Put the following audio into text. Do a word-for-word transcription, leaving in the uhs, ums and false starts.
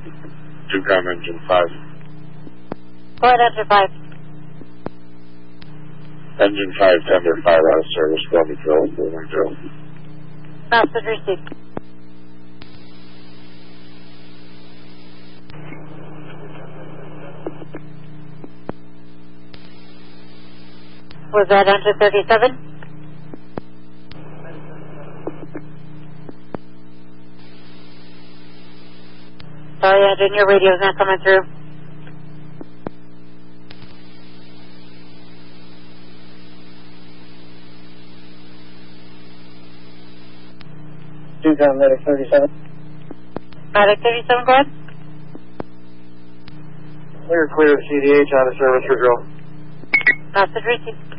Ducom engine five. Go ahead, engine five. Engine five, tender five out of service, Columbia Drill, Boomer Drill. Message received. Was that engine thirty-seven? Sorry, engine, your radio's not coming through. Ducom, Medic thirty-seven. Medic thirty-seven, go ahead. Clear, clear, C D H out of service for drill. Message received.